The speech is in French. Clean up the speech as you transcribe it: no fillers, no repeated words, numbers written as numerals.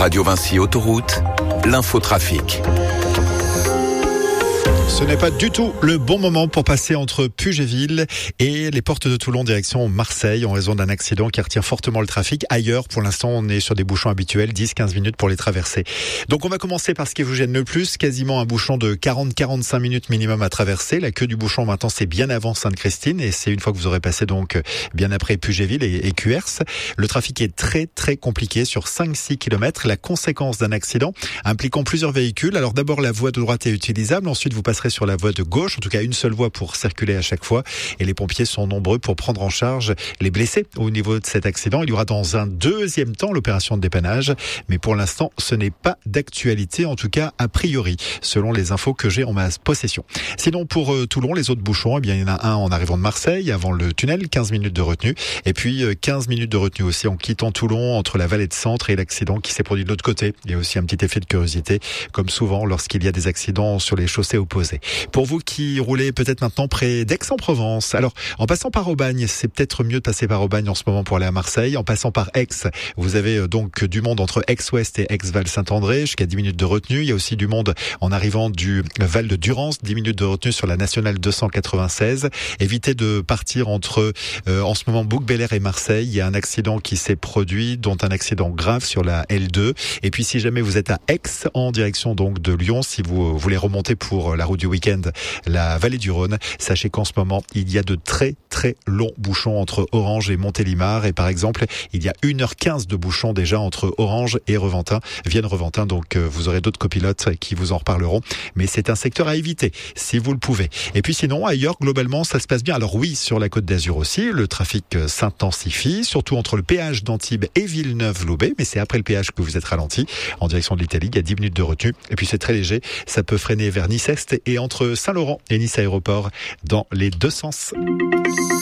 Radio Vinci Autoroute, l'infotrafic. Ce n'est pas du tout le bon moment pour passer entre Puget-Ville et les portes de Toulon direction Marseille en raison d'un accident qui retient fortement le trafic. Ailleurs, pour l'instant, on est sur des bouchons habituels, 10-15 minutes pour les traverser. Donc on va commencer par ce qui vous gêne le plus, quasiment un bouchon de 40-45 minutes minimum à traverser. La queue du bouchon maintenant, c'est bien avant Sainte-Christine et c'est une fois que vous aurez passé donc bien après Puget-Ville et Cuers. Le trafic est très très compliqué sur 5-6 km. La conséquence d'un accident impliquant plusieurs véhicules. Alors d'abord, la voie de droite est utilisable. Ensuite, vous passerez sur la voie de gauche, en tout cas une seule voie pour circuler à chaque fois, et les pompiers sont nombreux pour prendre en charge les blessés au niveau de cet accident. Il y aura dans un deuxième temps l'opération de dépannage, mais pour l'instant ce n'est pas d'actualité, en tout cas a priori, selon les infos que j'ai en ma possession. Sinon pour Toulon, les autres bouchons, eh bien, il y en a un en arrivant de Marseille, avant le tunnel, 15 minutes de retenue, et puis 15 minutes de retenue aussi en quittant Toulon, entre la vallée de Centre et l'accident qui s'est produit de l'autre côté. Il y a aussi un petit effet de curiosité, comme souvent lorsqu'il y a des accidents sur les chaussées opposées. Pour vous qui roulez peut-être maintenant près d'Aix-en-Provence, alors en passant par Aubagne, c'est peut-être mieux de passer par Aubagne en ce moment pour aller à Marseille. En passant par Aix, vous avez donc du monde entre Aix-Ouest et Aix-Val-Saint-André, jusqu'à 10 minutes de retenue. Il y a aussi du monde en arrivant du Val de Durance, 10 minutes de retenue sur la nationale 296. Évitez de partir entre en ce moment Bouc-Bel-Air et Marseille. Il y a un accident qui s'est produit, dont un accident grave sur la L2. Et puis si jamais vous êtes à Aix, en direction donc de Lyon, si vous voulez remonter pour la route du week-end, la vallée du Rhône, sachez qu'en ce moment, il y a de très très longs bouchons entre Orange et Montélimar. Et par exemple, il y a 1h15 de bouchons déjà entre Orange et Reventin, Vienne-Reventin. Donc vous aurez d'autres copilotes qui vous en reparleront. Mais c'est un secteur à éviter, si vous le pouvez. Et puis sinon, ailleurs, globalement, ça se passe bien. Alors oui, sur la Côte d'Azur aussi, le trafic s'intensifie, surtout entre le péage d'Antibes et Villeneuve-Loubet. Mais c'est après le péage que vous êtes ralenti, en direction de l'Italie. Il y a 10 minutes de retenue. Et puis c'est très léger. Ça peut freiner vers Nice-Est et entre Saint-Laurent et Nice Aéroport dans les deux sens.